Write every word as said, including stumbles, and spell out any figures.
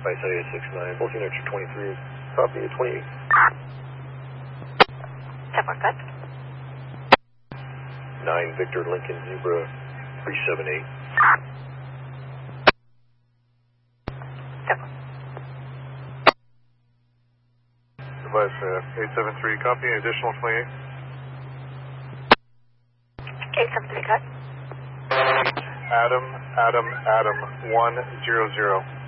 By Isaiah six nine, fourteen extra twenty-three, copy at twenty-eight. ten four, cut. nine Victor Lincoln Zebra three seven eight. ten four. Device uh, eight seven three, copy, additional twenty-eight. eight seven three, cut. Adam, Adam, Adam, one zero zero.